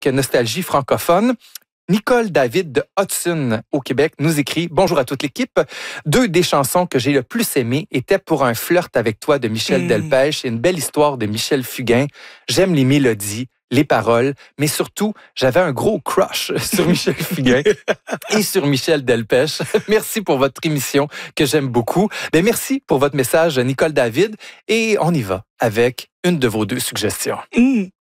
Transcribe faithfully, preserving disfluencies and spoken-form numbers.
Nostalgie francophone. Nicole David de Hudson au Québec nous écrit « Bonjour à toute l'équipe. Deux des chansons que j'ai le plus aimées étaient Pour un flirt avec toi de Michel mmh. Delpech et Une belle histoire de Michel Fugain. J'aime les mélodies, les paroles, mais surtout, j'avais un gros crush sur Michel Fugain et sur Michel Delpech. Merci pour votre émission que j'aime beaucoup. Bien, merci pour votre message, Nicole David. Et on y va avec une de vos deux suggestions. Mmh.